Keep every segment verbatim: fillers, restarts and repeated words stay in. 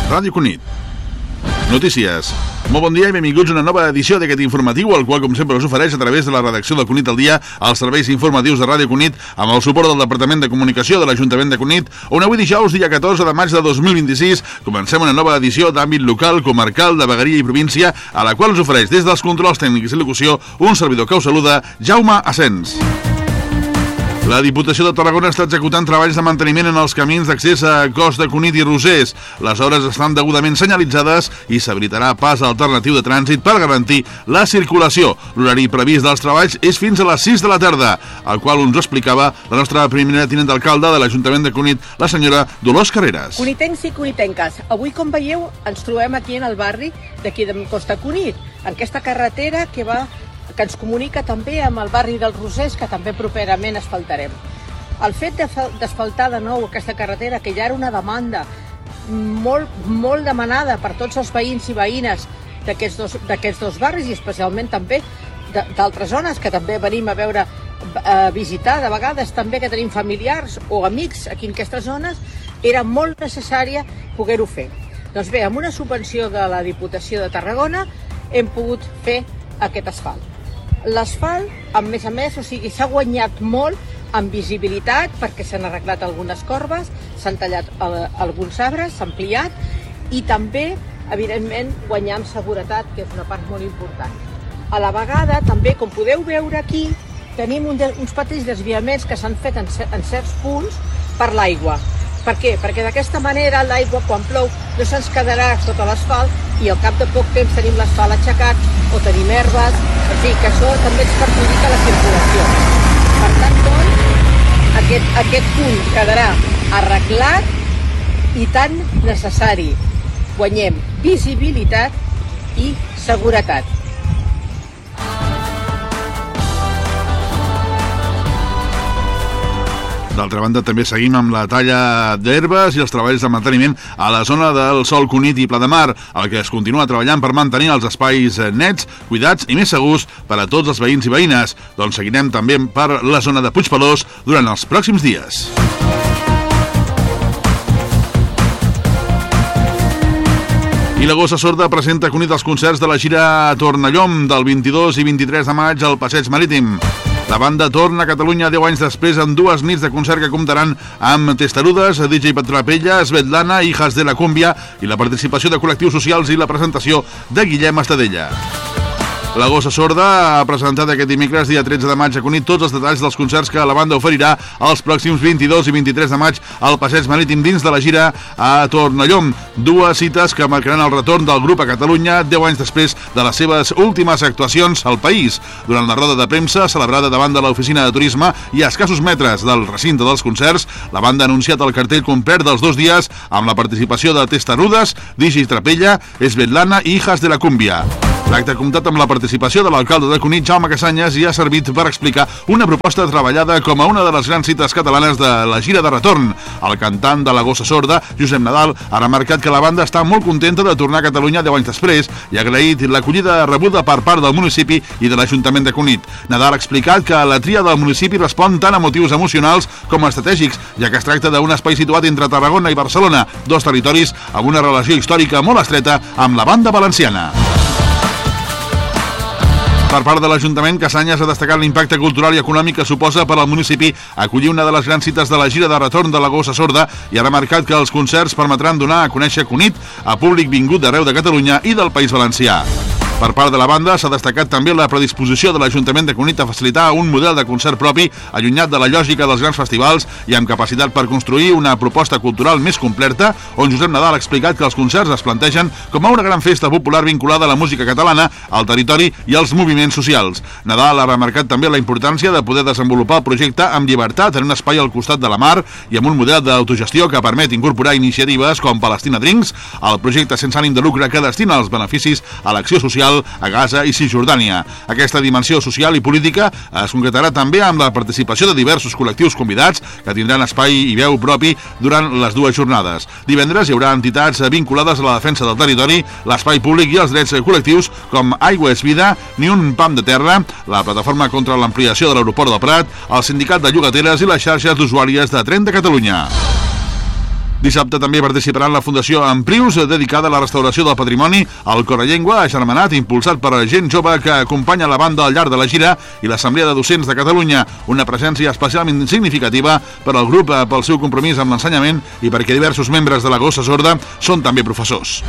Ràdio Cunit. Notícies. Molt bon dia i benvinguts a una nova edició d'aquest informatiu, el qual, com sempre, us ofereix a través de la redacció de Cunit al dia, els serveis informatius de Ràdio Cunit, amb el suport del Departament de Comunicació de l'Ajuntament de Cunit, on avui dijous, dia catorze de maig de dos mil vint-i-sis, comencem una nova edició d'àmbit local, comarcal, de vegueria i província, a la qual us ofereix des dels controls tècnics i locució un servidor que us saluda, Jaume Asens. La Diputació de Tarragona està executant treballs de manteniment en els camins d'accés a Cos de Cunit i Rosers. Les obres estan degudament senyalitzades i s'habilitarà pas alternatiu de trànsit per garantir la circulació. L'horari previst dels treballs és fins a les sis de la tarda, el qual ens explicava la nostra primera tinent d'alcalde de l'Ajuntament de Cunit, la senyora Dolors Carreras. Cunitencs i cunitenques, avui, com veieu, ens trobem aquí en el barri d'aquí de Costa Cunit, en aquesta carretera que va que ens comunica també amb el barri dels Rosers, que també properament asfaltarem. El fet d'asfaltar de nou aquesta carretera, que ja era una demanda molt, molt demanada per tots els veïns i veïnes d'aquests dos, d'aquests dos barris, i especialment també d'altres zones que també venim a veure, a visitar, de vegades també que tenim familiars o amics aquí en aquestes zones, era molt necessària poder-ho fer. Doncs bé, amb una subvenció de la Diputació de Tarragona hem pogut fer aquest asfalt. L'asfalt, a més a més, o sigui, s'ha guanyat molt en visibilitat perquè s'han arreglat algunes corbes, s'han tallat eh, alguns arbres, s'ha ampliat i també, evidentment, guanyar en seguretat, que és una part molt important. A la vegada, també, com podeu veure aquí, tenim un de, uns petits desviaments que s'han fet en, en certs punts per l'aigua. Per què? Perquè d'aquesta manera l'aigua, quan plou, no se'ns quedarà sota l'asfalt i al cap de poc temps tenim l'asfalt aixecat o tenim herbes, en fi, que això també ens perjudica la circulació. Per tant, doncs, aquest, aquest punt quedarà arreglat i tan necessari. Guanyem visibilitat i seguretat. D'altra banda, també seguim amb la talla d'herbes i els treballs de manteniment a la zona del Sol Cunit i Pla de Mar, el que es continua treballant per mantenir els espais nets, cuidats i més segurs per a tots els veïns i veïnes. Doncs seguirem també per la zona de Puigpelós durant els pròxims dies. I la Gossa Sorda presenta a Cunit els concerts de la gira Tornallom del vint-i-dos i vint-i-tres de maig al Passeig Marítim. La banda torna a Catalunya deu anys després amb dues nits de concert que comptaran amb Testarudes, D J Petrapella, Svetlana, Hijas de la Cumbia i la participació de col·lectius socials i la presentació de Guillem Estadella. La Gossa Sorda ha presentat aquest dimecres, dia tretze de maig, a Cunit tots els detalls dels concerts que la banda oferirà els pròxims vint-i-dos i vint-i-tres de maig al Passeig Marítim dins de la gira a Tornallom. Dues cites que marcaran el retorn del grup a Catalunya deu anys després de les seves últimes actuacions al país. Durant la roda de premsa celebrada davant de l'Oficina de Turisme i a escassos metres del recinte dels concerts, la banda ha anunciat el cartell complet dels dos dies amb la participació de Testarudes, D J Trapella, Svetlana i Hijas de la Cumbia. L'acte ha comptat amb la participació de l'alcalde de Cunit, Jaume Cassanyes, i ha servit per explicar una proposta treballada com a una de les grans cites catalanes de la gira de retorn. El cantant de la Gossa Sorda, Josep Nadal, ha remarcat que la banda està molt contenta de tornar a Catalunya deu anys després i ha agraït l'acollida rebuda per part del municipi i de l'Ajuntament de Cunit. Nadal ha explicat que la tria del municipi respon tant a motius emocionals com estratègics, ja que es tracta d'un espai situat entre Tarragona i Barcelona, dos territoris amb una relació històrica molt estreta amb la banda valenciana. Per part de l'Ajuntament, Cassanyes ha destacat l'impacte cultural i econòmic que suposa per al municipi acollir una de les grans cites de la gira de retorn de la Gossa Sorda i ha remarcat que els concerts permetran donar a conèixer Cunit a públic vingut d'arreu de Catalunya i del País Valencià. Per part de la banda, s'ha destacat també la predisposició de l'Ajuntament de Cunit a facilitar un model de concert propi, allunyat de la lògica dels grans festivals i amb capacitat per construir una proposta cultural més completa, on Josep Nadal ha explicat que els concerts es plantegen com a una gran festa popular vinculada a la música catalana, al territori i als moviments socials. Nadal ha remarcat també la importància de poder desenvolupar el projecte amb llibertat en un espai al costat de la mar i amb un model d'autogestió que permet incorporar iniciatives com Palestina Drinks, el projecte sense ànim de lucre que destina els beneficis a l'acció social a Gaza i Cisjordània. Aquesta dimensió social i política es concretarà també amb la participació de diversos col·lectius convidats que tindran espai i veu propi durant les dues jornades. Divendres hi haurà entitats vinculades a la defensa del territori, l'espai públic i els drets col·lectius com Aigua és Vida, Ni un pam de terra, la plataforma contra l'ampliació de l'aeroport del Prat, el sindicat de llogateres i les xarxes d'usuàries de Tren de Catalunya. Dissabte també participarà en la Fundació Amplius, dedicada a la restauració del patrimoni, el Corallengua Agermanat, impulsat per gent jove que acompanya la banda al llarg de la gira, i l'Assemblea de Docents de Catalunya, una presència especialment significativa per al grup pel seu compromís amb l'ensenyament i perquè diversos membres de la Gossa Sorda són també professors.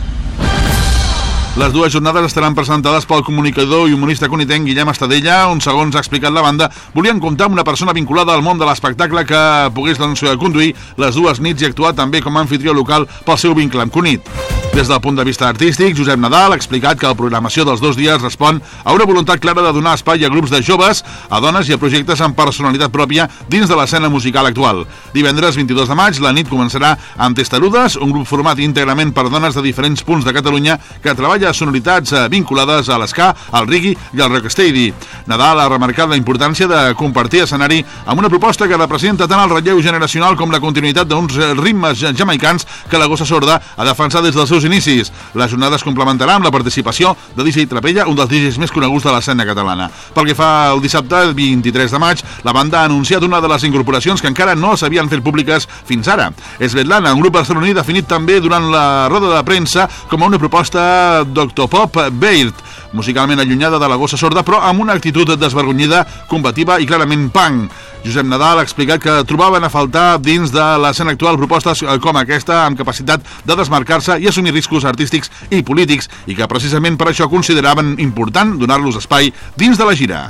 Les dues jornades estaran presentades pel comunicador i humorista conitenc Guillem Estadella, on, segons ha explicat la banda, volien comptar amb una persona vinculada al món de l'espectacle que pogués doncs, conduir les dues nits i actuar també com a anfitrió local pel seu vincle amb Cunit. Des del punt de vista artístic, Josep Nadal ha explicat que la programació dels dos dies respon a una voluntat clara de donar espai a grups de joves, a dones i a projectes amb personalitat pròpia dins de l'escena musical actual. Divendres vint-i-dos de maig, la nit començarà amb Testarudes, un grup format íntegrament per dones de diferents punts de Catalunya que treballa sonoritats vinculades a l'esca, al reggae i al rocksteady. Nadal ha remarcat la importància de compartir escenari amb una proposta que representa tant el relleu generacional com la continuïtat d'uns ritmes jamaicans que la Gossa Sorda ha defensat des dels seus inicis. La jornada es complementarà amb la participació de D J Trapella, un dels D Js més coneguts de l'escena catalana. Pel que fa al dissabte, vint-i-tres de maig, la banda ha anunciat una de les incorporacions que encara no s'havien fet públiques fins ara. Svetlana, un grup barceloní definit també durant la roda de premsa com a una proposta d'octopop Beird, musicalment allunyada de la Gossa Sorda, però amb una actitud desvergonyida, combativa i clarament punk. Josep Nadal ha explicat que trobaven a faltar dins de l'escena actual propostes com aquesta amb capacitat de desmarcar-se i assumir riscos artístics i polítics, i que precisament per això consideraven important donar-los espai dins de la gira.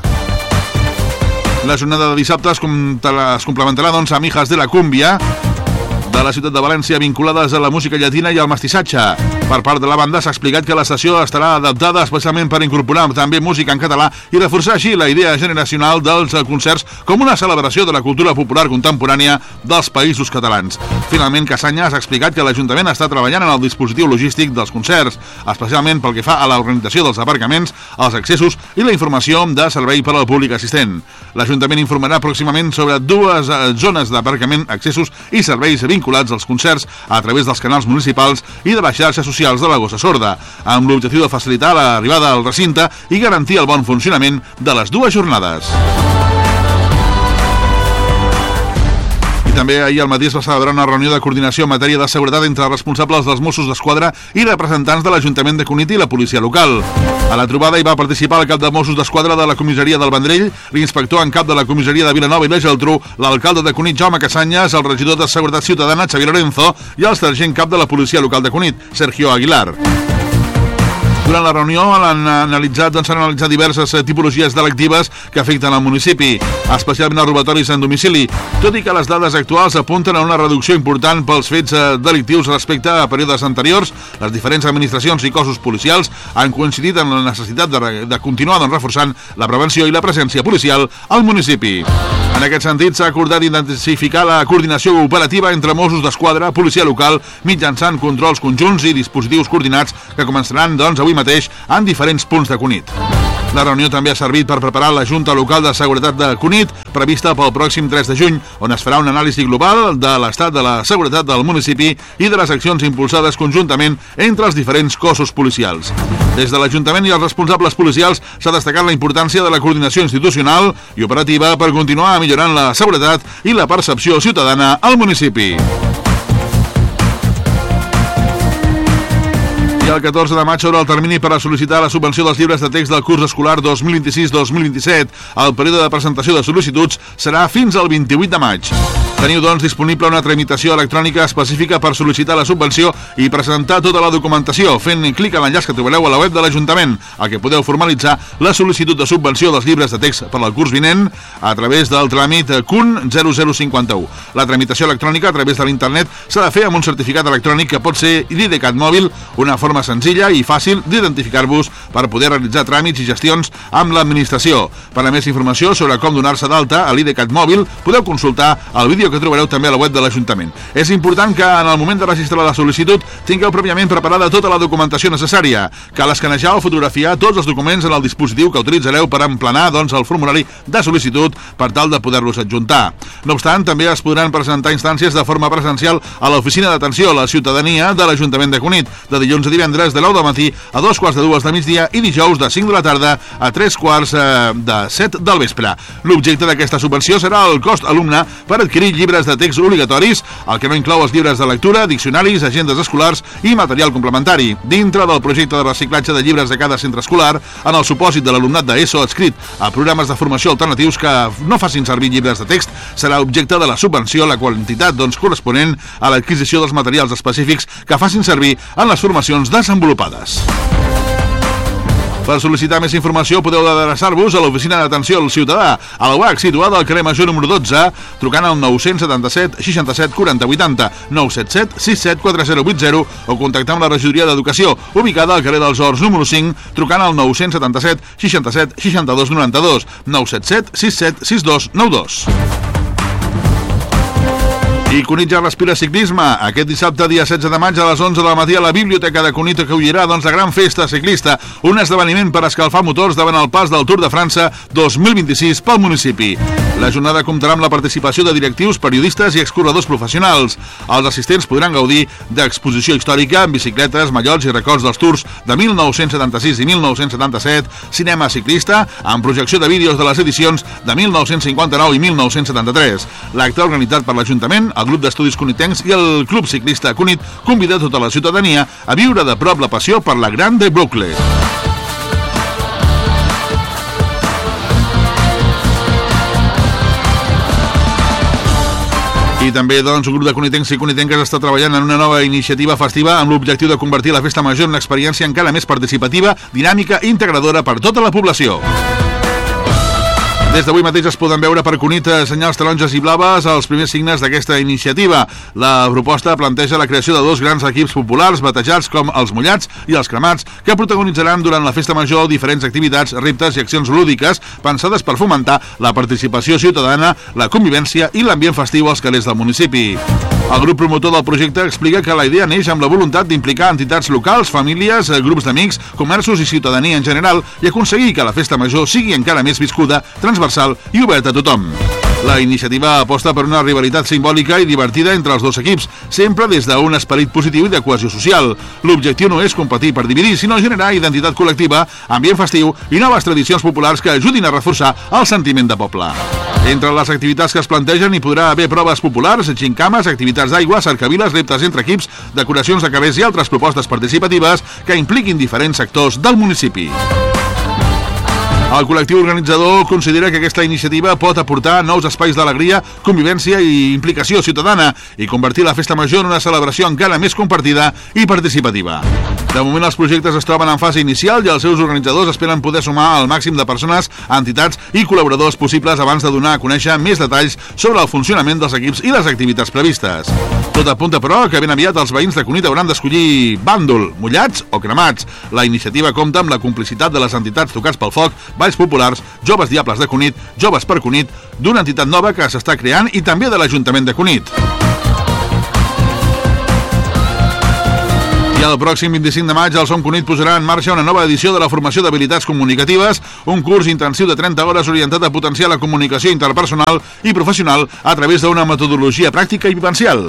La jornada de dissabte es complementarà doncs, amb Hijas de la Cumbia de la ciutat de València, vinculades a la música llatina i al mestissatge. Per part de la banda s'ha explicat que la sessió estarà adaptada especialment per incorporar també música en català i reforçar així la idea generacional dels concerts com una celebració de la cultura popular contemporània dels països catalans. Finalment, Casanyes ha explicat que l'Ajuntament està treballant en el dispositiu logístic dels concerts, especialment pel que fa a l'organització dels aparcaments, els accessos i la informació de servei per al públic assistent. L'Ajuntament informarà pròximament sobre dues zones d'aparcament, accessos i serveis vinculats vinculats als concerts a través dels canals municipals i de les xarxes socials de la Gossa Sorda, amb l'objectiu de facilitar l'arribada al recinte i garantir el bon funcionament de les dues jornades. I també ahir al matí es va celebrar una reunió de coordinació en matèria de seguretat entre responsables dels Mossos d'Esquadra i representants de l'Ajuntament de Cunit i la policia local. A la trobada hi va participar el cap de Mossos d'Esquadra de la comissaria del Vendrell, l'inspector en cap de la comissaria de Vilanova i la Geltrú, l'alcalde de Cunit, Jaume Casanyes, el regidor de Seguretat Ciutadana, Xavier Lorenzo, i el sergent cap de la policia local de Cunit, Sergio Aguilar. Durant la reunió han analitzat, doncs, han analitzat diverses tipologies delictives que afecten al municipi, especialment els robatoris en domicili, tot i que les dades actuals apunten a una reducció important pels fets delictius respecte a períodes anteriors. Les diferents administracions i cossos policials han coincidit en la necessitat de, de continuar doncs, reforçant la prevenció i la presència policial al municipi. En aquest sentit, s'ha acordat intensificar la coordinació operativa entre Mossos d'Esquadra, policia local, mitjançant controls conjunts i dispositius coordinats que començaran, doncs, avui mateix en diferents punts de Cunit. La reunió també ha servit per preparar la Junta Local de Seguretat de Cunit, prevista pel pròxim tres de juny, on es farà una anàlisi global de l'estat de la seguretat del municipi i de les accions impulsades conjuntament entre els diferents cossos policials. Des de l'Ajuntament i els responsables policials s'ha destacat la importància de la coordinació institucional i operativa per continuar millorant la seguretat i la percepció ciutadana al municipi. El catorze de maig s'obre el termini per a sol·licitar la subvenció dels llibres de text del curs escolar dos mil vint-i-sis dos mil vint-i-set. El període de presentació de sol·licituds serà fins al vint-i-vuit de maig. Teniu, doncs, disponible una tramitació electrònica específica per sol·licitar la subvenció i presentar tota la documentació, fent clic a l'enllaç que trobareu a la web de l'Ajuntament, a què podeu formalitzar la sol·licitud de subvenció dels llibres de text per al curs vinent a través del tràmit C U N zero zero cinquanta u. La tramitació electrònica a través de l'internet s'ha de fer amb un certificat electrònic que pot ser l'IDCAT mòbil, una forma senzilla i fàcil d'identificar-vos per poder realitzar tràmits i gestions amb l'administració. Per a més informació sobre com donar-se d'alta a l'IDCAT mòbil, podeu consultar el vídeo que trobareu també a la web de l'Ajuntament. És important que en el moment de registrar la sol·licitud tingueu pròpiament preparada tota la documentació necessària. Cal escanejar o fotografiar tots els documents en el dispositiu que utilitzareu per emplenar, doncs, el formulari de sol·licitud per tal de poder-los adjuntar. No obstant, també es podran presentar instàncies de forma presencial a l'Oficina d'Atenció a la Ciutadania de l'Ajuntament de Cunit, de dilluns a divendres divendres de nou del matí a dos quarts de dues de migdia i dijous de cinc de la tarda a tres quarts de set del vespre. L'objecte d'aquesta subvenció serà el cost alumne per adquirir llibres de text obligatoris, el que no inclou els llibres de lectura, diccionaris, agendes escolars i material complementari. Dintre del projecte de reciclatge de llibres de cada centre escolar, en el supòsit de l'alumnat d'ESO adscrit a programes de formació alternatius que no facin servir llibres de text, serà objecte de la subvenció la quantitat doncs, corresponent a l'adquisició dels materials específics que facin servir en les formacions desenvolupades. Per sol·licitar més informació podeu adreçar-vos a l'Oficina d'Atenció al Ciutadà, a la U A C, situada al carrer Major número dotze, trucant al nou set set, seixanta-set, quaranta, vuitanta, nou set set, sis set quatre zero vuit zero o contactar amb la Regidoria d'Educació, ubicada al carrer dels Horts número cinc, trucant al nou set set, seixanta-set, seixanta-dos, noranta-dos, nou set set, sis set, sis dos, nou dos. I Cunit ja respira ciclisme. Aquest dissabte, dia setze de maig, a les onze del matí, a la Biblioteca de Cunit acollirà doncs, la gran festa ciclista, un esdeveniment per escalfar motors davant el pas del Tour de França dos mil vint-i-sis pel municipi. La jornada comptarà amb la participació de directius, periodistes i excorredors professionals. Els assistents podran gaudir d'exposició històrica amb bicicletes, mallots i records dels tours de mil nou-cents setanta-sis i mil nou-cents setanta-set, cinema ciclista, amb projecció de vídeos de les edicions de mil nou-cents cinquanta-nou i mil nou-cents setanta-tres. L'acte organitzat per l'Ajuntament, el grup d'estudis cunitencs i el Club Ciclista Cunit convida tota la ciutadania a viure de prop la passió per la Gran de Boucle. I també, doncs, un grup de cunitencs i cunitenques està treballant en una nova iniciativa festiva amb l'objectiu de convertir la Festa Major en una experiència encara més participativa, dinàmica i integradora per tota la població. Des d'avui mateix es poden veure per Cunit senyals taronges i blaves els primers signes d'aquesta iniciativa. La proposta planteja la creació de dos grans equips populars batejats com els Mullats i els Cremats, que protagonitzaran durant la Festa Major diferents activitats, reptes i accions lúdiques pensades per fomentar la participació ciutadana, la convivència i l'ambient festiu als carrers del municipi. El grup promotor del projecte explica que la idea neix amb la voluntat d'implicar entitats locals, famílies, grups d'amics, comerços i ciutadania en general i aconseguir que la Festa Major sigui encara més viscuda, transversal i oberta a tothom. La iniciativa aposta per una rivalitat simbòlica i divertida entre els dos equips, sempre des d'un esperit positiu i de cohesió social. L'objectiu no és competir per dividir, sinó generar identitat col·lectiva, ambient festiu i noves tradicions populars que ajudin a reforçar el sentiment de poble. Entre les activitats que es plantegen hi podrà haver proves populars, gincames, activitats d'aigua, cercaviles, reptes entre equips, decoracions de carrers i altres propostes participatives que impliquin diferents sectors del municipi. El col·lectiu organitzador considera que aquesta iniciativa pot aportar nous espais d'alegria, convivència i implicació ciutadana i convertir la Festa Major en una celebració encara més compartida i participativa. De moment els projectes es troben en fase inicial i els seus organitzadors esperen poder sumar el màxim de persones, entitats i col·laboradors possibles abans de donar a conèixer més detalls sobre el funcionament dels equips i les activitats previstes. Tot apunta, però, que ben aviat els veïns de Cunit hauran d'escollir bàndol, mullats o cremats. La iniciativa compta amb la complicitat de les entitats Tocats pel Foc, Balls Populars, Joves Diables de Cunit, Joves per Cunit, d'una entitat nova que s'està creant i també de l'Ajuntament de Cunit. I el pròxim vint-i-cinc de maig el Som Cunit posarà en marxa una nova edició de la formació d'habilitats comunicatives, un curs intensiu de trenta hores orientat a potenciar la comunicació interpersonal i professional a través d'una metodologia pràctica i vivencial.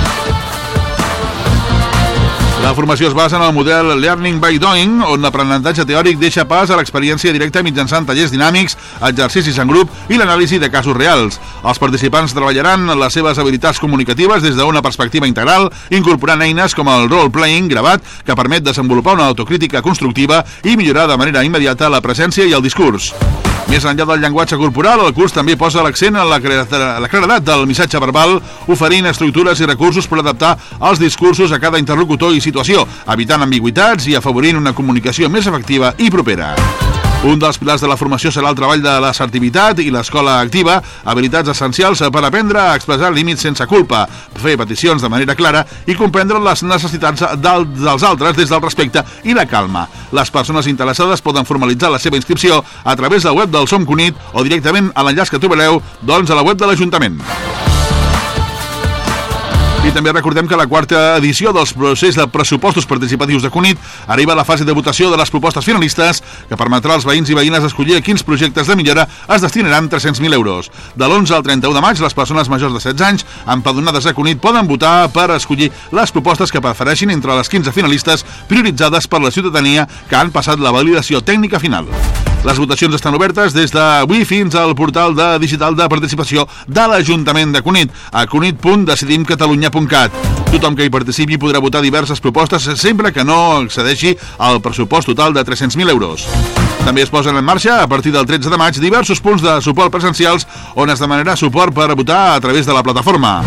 La formació es basa en el model Learning by Doing, on l'aprenentatge teòric deixa pas a l'experiència directa mitjançant tallers dinàmics, exercicis en grup i l'anàlisi de casos reals. Els participants treballaran les seves habilitats comunicatives des d'una perspectiva integral, incorporant eines com el role-playing gravat, que permet desenvolupar una autocrítica constructiva i millorar de manera immediata la presència i el discurs. Més enllà del llenguatge corporal, el curs també posa l'accent en la claredat del missatge verbal, oferint estructures i recursos per adaptar els discursos a cada interlocutor i situació, evitant ambigüitats i afavorint una comunicació més efectiva i propera. Un dels pilars de la formació serà el treball de l'assertivitat i l'escola activa, habilitats essencials per aprendre a expressar límits sense culpa, fer peticions de manera clara i comprendre les necessitats dels altres des del respecte i la calma. Les persones interessades poden formalitzar la seva inscripció a través del web del Som Cunit o directament a l'enllaç que trobareu doncs, a la web de l'Ajuntament. I I també recordem que la quarta edició dels procés de pressupostos participatius de Cunit arriba a la fase de votació de les propostes finalistes que permetrà als veïns i veïnes escollir a quins projectes de millora es destinaran tres-cents mil euros. De l'onze al trenta-u de maig, les persones majors de setze anys empadronades a Cunit poden votar per escollir les propostes que prefereixin entre les quinze finalistes prioritzades per la ciutadania que han passat la validació tècnica final. Les votacions estan obertes des d'avui fins al portal de digital de participació de l'Ajuntament de Cunit, a cunit punt decidim catalunya punt cat. Tothom que hi participi podrà votar diverses propostes sempre que no excedeixi el pressupost total de tres-cents mil euros. També es posen en marxa, a partir del tretze de maig, diversos punts de suport presencials on es demanarà suport per votar a través de la plataforma.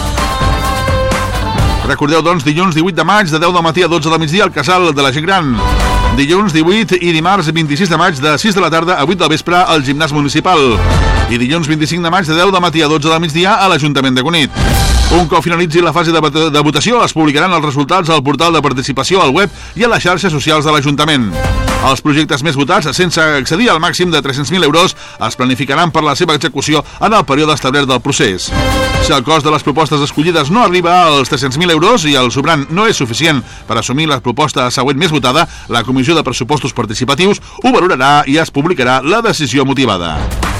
Recordeu, doncs, dilluns divuit de maig, de deu del matí a dotze del migdia, al Casal de la Gent Gran. Dilluns divuit i dimarts vint-i-sis de maig, de sis de la tarda a vuit del vespre, al Gimnàs Municipal. I dilluns vint-i-cinc de maig, de deu del matí a dotze del migdia, a l'Ajuntament de Cunit. Un cop finalitzi la fase de, de votació, es publicaran els resultats al portal de participació, al web i a les xarxes socials de l'Ajuntament. Els projectes més votats, sense accedir al màxim de tres-cents mil euros, es planificaran per la seva execució en el període establert del procés. Si el cost de les propostes escollides no arriba als tres-cents mil euros i el sobrant no és suficient per assumir la proposta següent més votada, la Comissió de Pressupostos Participatius ho valorarà i es publicarà la decisió motivada.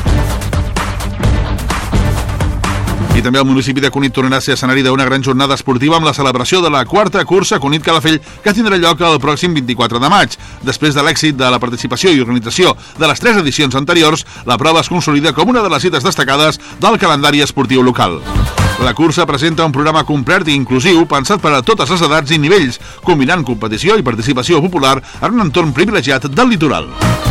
I també el municipi de Cunit tornarà a ser escenari d'una gran jornada esportiva amb la celebració de la quarta cursa Cunit Calafell, que tindrà lloc el pròxim vint-i-quatre de maig. Després de l'èxit de la participació i organització de les tres edicions anteriors, la prova es consolida com una de les cites destacades del calendari esportiu local. La cursa presenta un programa complet i inclusiu pensat per a totes les edats i nivells, combinant competició i participació popular en un entorn privilegiat del litoral.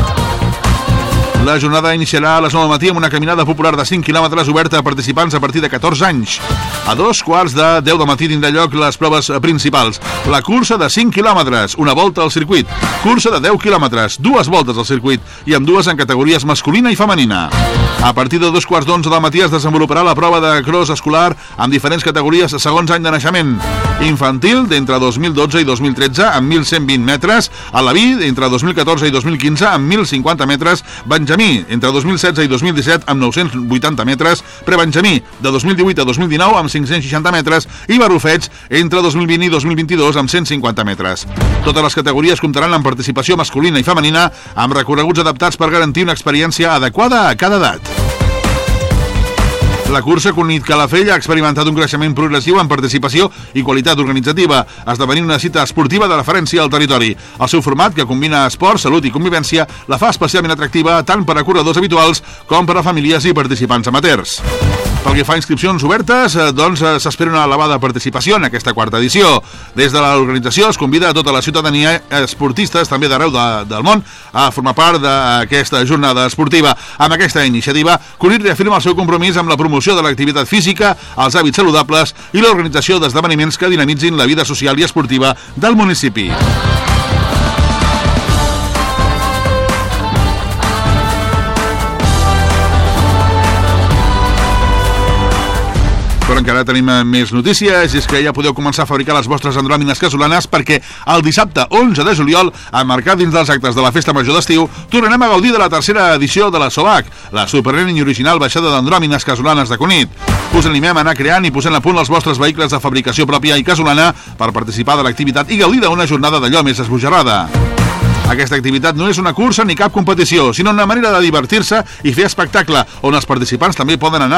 La jornada iniciarà a les nou del matí amb una caminada popular de cinc quilòmetres oberta a participants a partir de catorze anys. A dos quarts de deu del matí tindrà lloc les proves principals. La cursa de cinc quilòmetres, una volta al circuit. Cursa de deu quilòmetres, dues voltes al circuit, i amb dues en categories masculina i femenina. A partir de dos quarts d'onze del matí es desenvoluparà la prova de cross escolar amb diferents categories segons any de naixement. Infantil, d'entre dos mil dotze i dos mil tretze, amb mil cent vint metres. Alaví, d'entre dos mil catorze i dos mil quinze, amb mil cinquanta metres. Benjamí, entre dos mil setze i dos mil disset, amb nou-cents vuitanta metres. Prebenjamí, de dos mil divuit a dos mil dinou, amb cinc-cents seixanta metres. I Barrufets, entre dos mil vint i dos mil vint-i-dos, amb cent cinquanta metres. Totes les categories comptaran amb participació masculina i femenina, amb recorreguts adaptats per garantir una experiència adequada a cada edat. La cursa Cunit Calafell ha experimentat un creixement progressiu en participació i qualitat organitzativa, esdevenint una cita esportiva de referència al territori. El seu format, que combina esport, salut i convivència, la fa especialment atractiva tant per a corredors habituals com per a famílies i participants amateurs. Pel que fa a inscripcions obertes, doncs s'espera una elevada participació en aquesta quarta edició. Des de l'organització es convida a tota la ciutadania, esportistes també d'arreu de, del món, a formar part d'aquesta jornada esportiva. Amb aquesta iniciativa, Cunit reafirma el seu compromís amb la promoció de l'activitat física, els hàbits saludables i l'organització d'esdeveniments que dinamitzin la vida social i esportiva del municipi. Però encara tenim més notícies, és que ja podeu començar a fabricar les vostres andròmines casolanes perquè el dissabte onze de juliol, emmarcat dins dels actes de la Festa Major d'Estiu, tornarem a gaudir de la tercera edició de la SOBAC, la sorprenent i original baixada d'andròmines casolanes de Cunit. Us animem a anar creant i posant a punt els vostres vehicles de fabricació pròpia i casolana per participar de l'activitat i gaudir d'una jornada d'allò més esbojarrada. Aquesta activitat no és una cursa ni cap competició, sinó una manera de divertir-se i fer espectacle, on els participants també poden anar